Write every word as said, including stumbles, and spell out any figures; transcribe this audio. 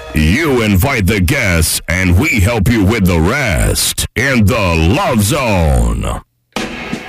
You invite the guests, and we help you with the rest in the Love Zone.